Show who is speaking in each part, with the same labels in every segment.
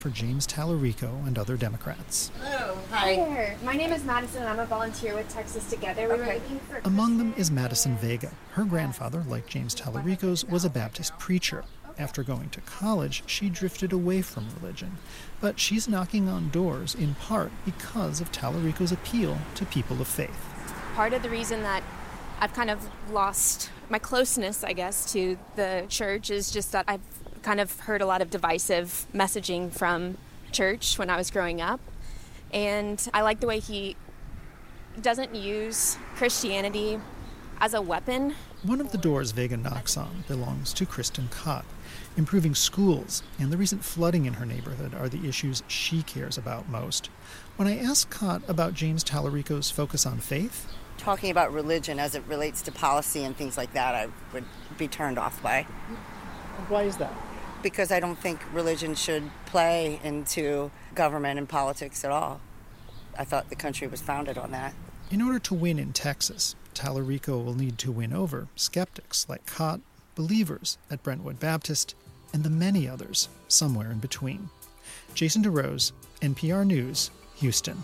Speaker 1: for James Tallarico and other Democrats.
Speaker 2: Hello. Hi.
Speaker 3: Hi. My name is Madison, and I'm a volunteer with Texas Together. We were looking for
Speaker 1: Among them is Madison Vega. Her grandfather, like James Tallarico's, was a Baptist preacher. After going to college, she drifted away from religion. But she's knocking on doors, in part because of Tallarico's appeal to people of faith.
Speaker 3: Part of the reason that I've kind of lost my closeness, I guess, to the church is just that I've kind of heard a lot of divisive messaging from church when I was growing up. And I like the way he doesn't use Christianity as a weapon.
Speaker 1: One of the doors Vega knocks on belongs to Kristen Cott. Improving schools and the recent flooding in her neighborhood are the issues she cares about most. When I asked Cott about James Tallarico's focus on faith,
Speaker 2: Talking about religion as it relates to policy and things like that, I would be turned off by.
Speaker 1: why is that?
Speaker 2: Because I don't think religion should play into government and politics at all. I thought the country was founded on that.
Speaker 1: In order to win in Texas, Tallarico will need to win over skeptics like Cott, believers at Brentwood Baptist, and the many others somewhere in between. Jason DeRose, NPR News, Houston.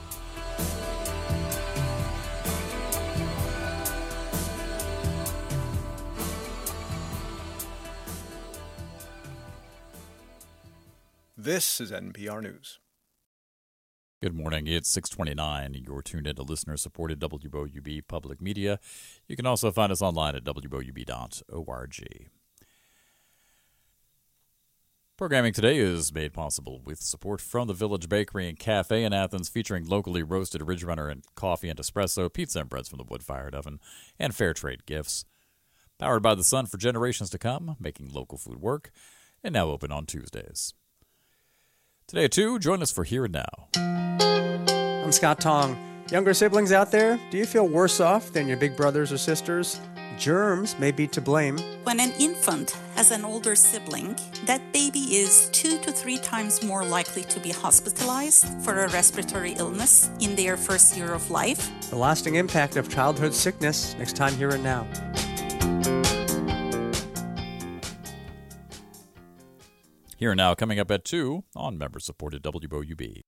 Speaker 4: This is NPR News.
Speaker 5: Good morning. It's 6:29. You're tuned into listener-supported WOUB Public Media. You can also find us online at woub.org. Programming today is made possible with support from the Village Bakery and Cafe in Athens, featuring locally roasted Ridge Runner and coffee and espresso, pizza and breads from the wood-fired oven, and fair trade gifts. Powered by the sun for generations to come, making local food work, and now open on Tuesdays. Today, too, join us for Here and Now.
Speaker 6: I'm Scott Tong. Younger siblings out there, do you feel worse off than your big brothers or sisters? Germs may be to blame.
Speaker 7: When an infant has an older sibling, that baby is 2 to 3 times more likely to be hospitalized for a respiratory illness in their first year of life.
Speaker 6: The lasting impact of childhood sickness, next time Here and Now.
Speaker 5: Here and Now coming up at 2 on member-supported WOUB.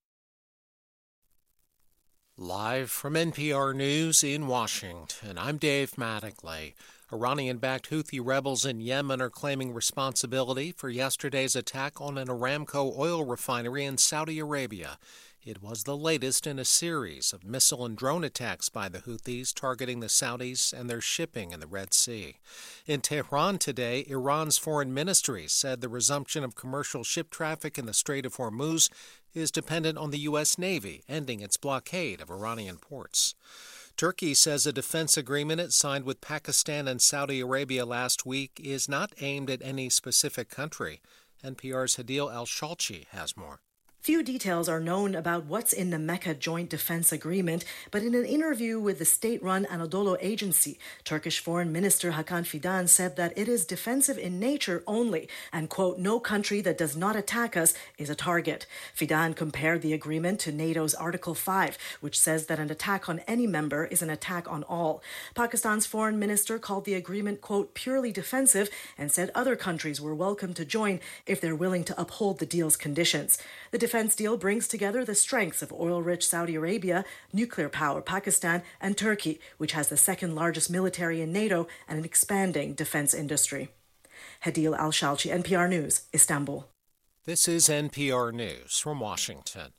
Speaker 8: Live from NPR News in Washington, I'm Dave Mattingly. Iranian-backed Houthi rebels in Yemen are claiming responsibility for yesterday's attack on an Aramco oil refinery in Saudi Arabia. It was the latest in a series of missile and drone attacks by the Houthis targeting the Saudis and their shipping in the Red Sea. In Tehran today, Iran's foreign ministry said the resumption of commercial ship traffic in the Strait of Hormuz is dependent on the U.S. Navy ending its blockade of Iranian ports. Turkey says a defense agreement it signed with Pakistan and Saudi Arabia last week is not aimed at any specific country. NPR's Hadil Al-Shalchi has more.
Speaker 9: Few details are known about what's in the Mecca Joint Defense Agreement, but in an interview with the state-run Anadolu Agency, Turkish Foreign Minister Hakan Fidan said that it is defensive in nature only, and, quote, no country that does not attack us is a target. Fidan compared the agreement to NATO's Article 5, which says that an attack on any member is an attack on all. Pakistan's foreign minister called the agreement, quote, purely defensive, and said other countries were welcome to join if they're willing to uphold the deal's conditions. The defense deal brings together the strengths of oil-rich Saudi Arabia, nuclear power Pakistan, and Turkey, which has the second largest military in NATO and an expanding defense industry. Hadil Al-Shalchi, NPR News, Istanbul.
Speaker 8: This is NPR News from Washington.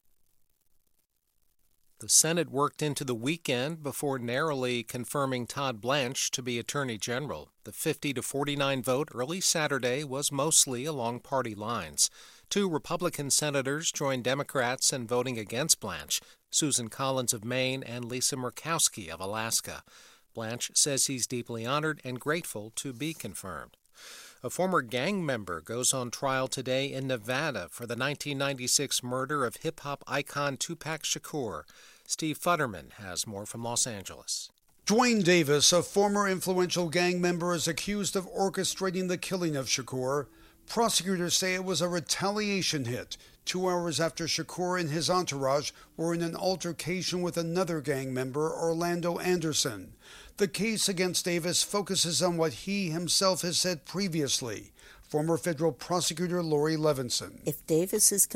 Speaker 8: The Senate worked into the weekend before narrowly confirming Todd Blanche to be Attorney General. The 50-49 vote early Saturday was mostly along party lines. 2 Republican senators joined Democrats in voting against Blanche, Susan Collins of Maine and Lisa Murkowski of Alaska. Blanche says he's deeply honored and grateful to be confirmed. A former gang member goes on trial today in Nevada for the 1996 murder of hip-hop icon Tupac Shakur. Steve Futterman has more from Los Angeles.
Speaker 10: Dwayne Davis, a former influential gang member, is accused of orchestrating the killing of Shakur. Prosecutors say it was a retaliation hit 2 hours after Shakur and his entourage were in an altercation with another gang member, Orlando Anderson. The case against Davis focuses on what he himself has said previously. Former federal prosecutor Lori Levinson.
Speaker 4: If Davis is